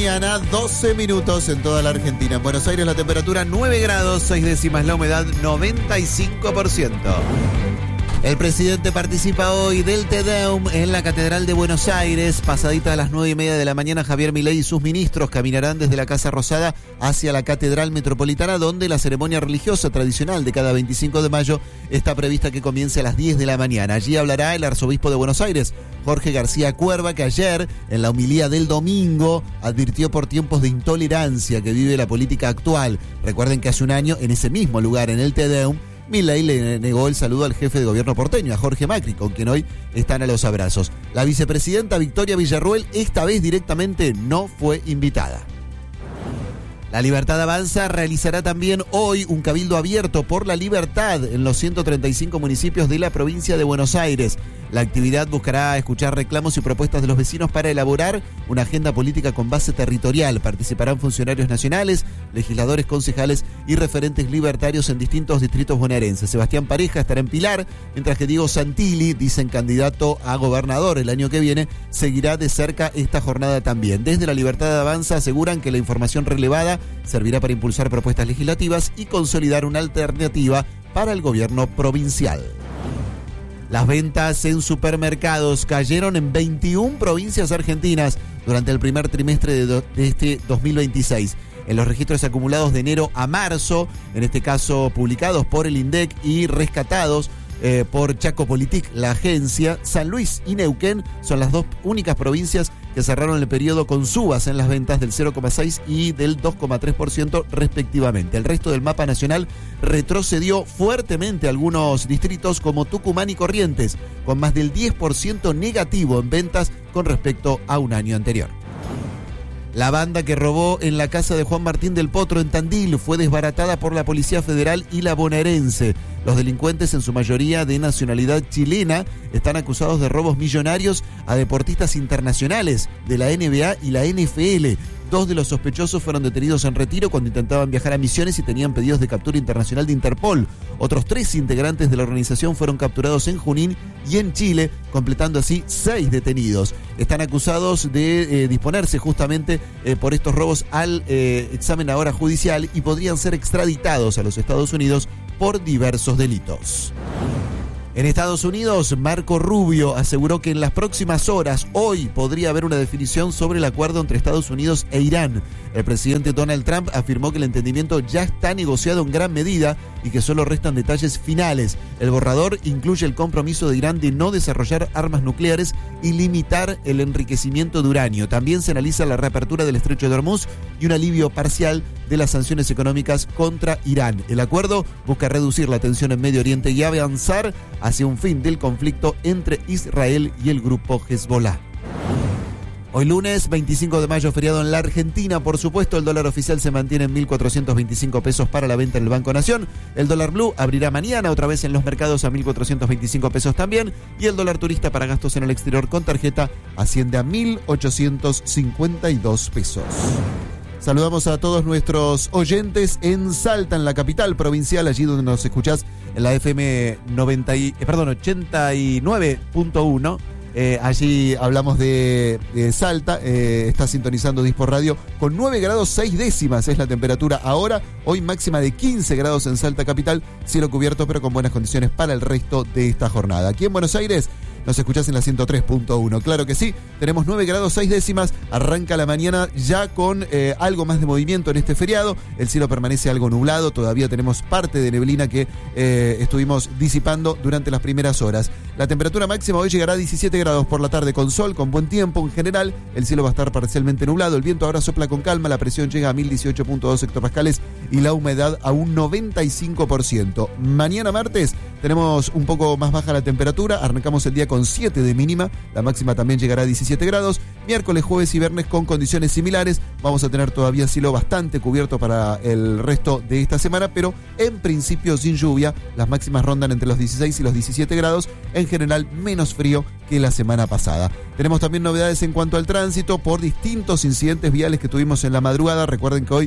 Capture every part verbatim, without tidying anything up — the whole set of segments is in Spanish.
mañana, doce minutos en toda la Argentina. En Buenos Aires la temperatura nueve grados, seis décimas, la humedad noventa y cinco por ciento. El presidente participa hoy del Te Deum en la Catedral de Buenos Aires. Pasadita a las nueve y media de la mañana, Javier Milei y sus ministros caminarán desde la Casa Rosada hacia la Catedral Metropolitana, donde la ceremonia religiosa tradicional de cada veinticinco de mayo está prevista que comience a las diez de la mañana. Allí hablará el arzobispo de Buenos Aires, Jorge García Cuerva, que ayer, en la homilía del domingo, advirtió por tiempos de intolerancia que vive la política actual. Recuerden que hace un año, en ese mismo lugar, en el Te Deum, Milei le negó el saludo al jefe de gobierno porteño, a Jorge Macri, con quien hoy están a los abrazos. La vicepresidenta Victoria Villarruel esta vez directamente no fue invitada. La Libertad Avanza realizará también hoy un cabildo abierto por la libertad en los ciento treinta y cinco municipios de la provincia de Buenos Aires. La actividad buscará escuchar reclamos y propuestas de los vecinos para elaborar una agenda política con base territorial. Participarán funcionarios nacionales, legisladores, concejales y referentes libertarios en distintos distritos bonaerenses. Sebastián Pareja estará en Pilar, mientras que Diego Santilli, dicen candidato a gobernador el año que viene, seguirá de cerca esta jornada también. Desde la Libertad Avanza aseguran que la información relevada servirá para impulsar propuestas legislativas y consolidar una alternativa para el gobierno provincial. Las ventas en supermercados cayeron en veintiuna provincias argentinas durante el primer trimestre de, do, de este dos mil veintiséis. En los registros acumulados de enero a marzo, en este caso publicados por el INDEC y rescatados eh, por Chacopolitik, la agencia, San Luis y Neuquén son las dos únicas provincias que cerraron el periodo con subas en las ventas del cero coma seis y del dos coma tres por ciento respectivamente. El resto del mapa nacional retrocedió fuertemente algunos distritos como Tucumán y Corrientes, con más del diez por ciento negativo en ventas con respecto a un año anterior. La banda que robó en la casa de Juan Martín del Potro en Tandil fue desbaratada por la Policía Federal y la bonaerense. Los delincuentes, en su mayoría de nacionalidad chilena, están acusados de robos millonarios a deportistas internacionales de la N B A y la N F L. Dos de los sospechosos fueron detenidos en Retiro cuando intentaban viajar a Misiones y tenían pedidos de captura internacional de Interpol. Otros tres integrantes de la organización fueron capturados en Junín y en Chile, completando así seis detenidos. Están acusados de eh, disponerse justamente eh, por estos robos al eh, examen ahora judicial y podrían ser extraditados a los Estados Unidos por diversos delitos. En Estados Unidos, Marco Rubio aseguró que en las próximas horas, hoy, podría haber una definición sobre el acuerdo entre Estados Unidos e Irán. El presidente Donald Trump afirmó que el entendimiento ya está negociado en gran medida y que solo restan detalles finales. El borrador incluye el compromiso de Irán de no desarrollar armas nucleares y limitar el enriquecimiento de uranio. También se analiza la reapertura del estrecho de Hormuz y un alivio parcial de las sanciones económicas contra Irán. El acuerdo busca reducir la tensión en Medio Oriente y avanzar hacia un fin del conflicto entre Israel y el grupo Hezbollah. Hoy lunes, veinticinco de mayo, feriado en la Argentina. Por supuesto, el dólar oficial se mantiene en mil cuatrocientos veinticinco pesos para la venta en el Banco Nación. El dólar blue abrirá mañana otra vez en los mercados a mil cuatrocientos veinticinco pesos también. Y el dólar turista para gastos en el exterior con tarjeta asciende a mil ochocientos cincuenta y dos pesos. Saludamos a todos nuestros oyentes en Salta, en la capital provincial, allí donde nos escuchás en la F M noventa y, eh, perdón, ochenta y nueve punto uno. Eh, allí hablamos de, de Salta, eh, está sintonizando Dispo Radio con nueve grados seis décimas es la temperatura ahora, hoy máxima de quince grados en Salta capital, cielo cubierto pero con buenas condiciones para el resto de esta jornada. Aquí en Buenos Aires nos escuchás en la ciento tres punto uno. Claro que sí, tenemos nueve grados seis décimas, arranca la mañana ya con eh, algo más de movimiento en este feriado, el cielo permanece algo nublado, todavía tenemos parte de neblina que eh, estuvimos disipando durante las primeras horas. La temperatura máxima hoy llegará a diecisiete grados por la tarde con sol, con buen tiempo en general, el cielo va a estar parcialmente nublado, el viento ahora sopla con calma, la presión llega a mil dieciocho punto dos hectopascales y la humedad a un noventa y cinco por ciento. Mañana martes tenemos un poco más baja la temperatura, arrancamos el día con siete de mínima, la máxima también llegará a diecisiete grados, miércoles, jueves y viernes con condiciones similares, vamos a tener todavía cielo bastante cubierto para el resto de esta semana, pero en principio sin lluvia, las máximas rondan entre los dieciséis y los diecisiete grados, en general menos frío que la semana pasada. Tenemos también novedades en cuanto al tránsito por distintos incidentes viales que tuvimos en la madrugada, recuerden que hoy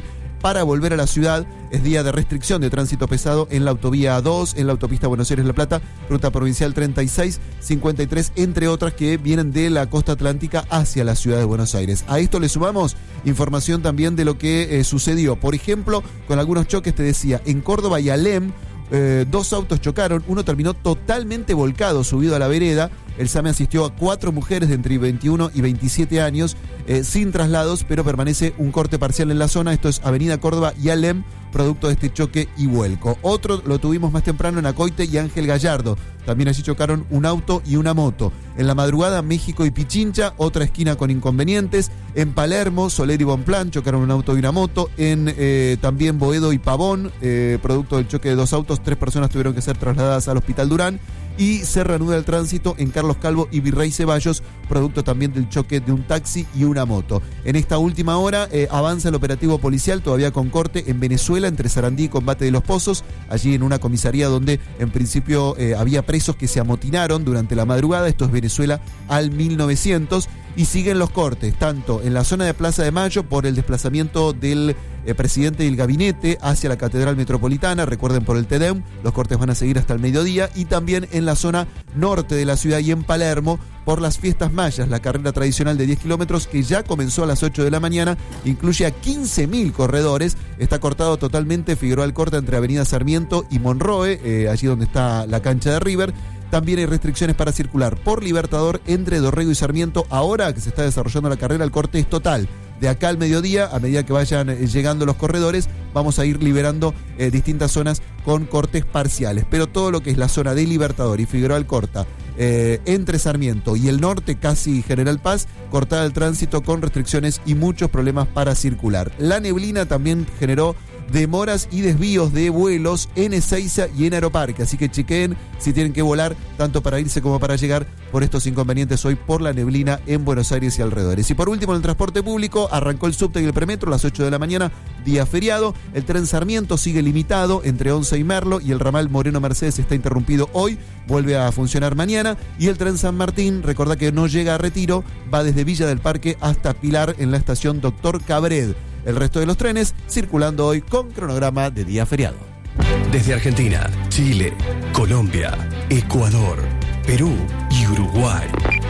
para volver a la ciudad. Es día de restricción de tránsito pesado en la autovía dos, en la autopista Buenos Aires-La Plata, ruta provincial treinta y seis cincuenta y tres, entre otras que vienen de la costa atlántica hacia la ciudad de Buenos Aires. A esto le sumamos información también de lo que eh, sucedió, por ejemplo, con algunos choques, te decía, en Córdoba y Alem. Eh, dos autos chocaron, uno terminó totalmente volcado, subido a la vereda. El SAME asistió a cuatro mujeres de entre veintiuno y veintisiete años eh, sin traslados, pero permanece un corte parcial en la zona. Esto es Avenida Córdoba y Alem, producto de este choque y vuelco. Otro lo tuvimos más temprano en Acoite y Ángel Gallardo. También allí chocaron un auto y una moto. En la madrugada, México y Pichincha, otra esquina con inconvenientes. En Palermo, Soler y Bonplan chocaron un auto y una moto. En eh, también Boedo y Pavón, eh, producto del choque de dos autos, tres personas tuvieron que ser trasladadas al Hospital Durán. Y se reanuda el tránsito en Carlos Calvo y Virrey Ceballos, producto también del choque de un taxi y una moto. En esta última hora eh, avanza el operativo policial, todavía con corte, en Venezuela, entre Sarandí y Combate de los Pozos, allí en una comisaría donde en principio eh, había presos que se amotinaron durante la madrugada. Esto es Venezuela al mil novecientos. Y siguen los cortes, tanto en la zona de Plaza de Mayo por el desplazamiento del eh, presidente del gabinete hacia la Catedral Metropolitana, recuerden por el Te Deum, los cortes van a seguir hasta el mediodía, y también en la zona norte de la ciudad y en Palermo por las fiestas mayas, la carrera tradicional de diez kilómetros que ya comenzó a las ocho de la mañana, incluye a quince mil corredores, está cortado totalmente Figueroa Alcorta entre Avenida Sarmiento y Monroe, eh, allí donde está la cancha de River. También hay restricciones para circular por Libertador entre Dorrego y Sarmiento. Ahora que se está desarrollando la carrera, el corte es total. De acá al mediodía, a medida que vayan eh, llegando los corredores, vamos a ir liberando eh, distintas zonas con cortes parciales. Pero todo lo que es la zona de Libertador y Figueroa Alcorta, eh, entre Sarmiento y el norte, casi General Paz, cortada el tránsito con restricciones y muchos problemas para circular. La neblina también generó demoras y desvíos de vuelos en Ezeiza y en Aeroparque, así que chequeen si tienen que volar tanto para irse como para llegar por estos inconvenientes hoy por la neblina en Buenos Aires y alrededores. Y por último, en el transporte público arrancó el subte y el premetro a las ocho de la mañana, día feriado. El tren Sarmiento sigue limitado entre Once y Merlo, y el ramal Moreno Mercedes está interrumpido hoy, vuelve a funcionar mañana. Y el tren San Martín, recordá que no llega a Retiro, va desde Villa del Parque hasta Pilar en la estación Doctor Cabred. El resto de los trenes circulando hoy con cronograma de día feriado. Desde Argentina, Chile, Colombia, Ecuador, Perú y Uruguay.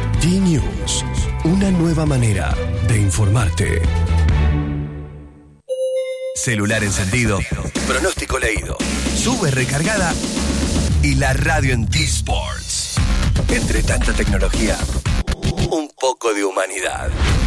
D-News, una nueva manera de informarte. Celular encendido, pronóstico leído, sube recargada y la radio en T-Sports. Entre tanta tecnología, un poco de humanidad.